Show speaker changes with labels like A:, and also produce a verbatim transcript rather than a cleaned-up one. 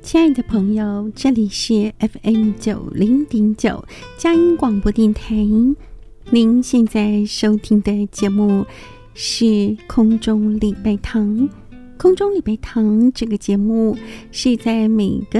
A: 亲爱的朋友，这里是 F M 九零点九佳音广播电台，您现在收听的节目是空中礼拜堂。空中礼拜堂这个节目是在每个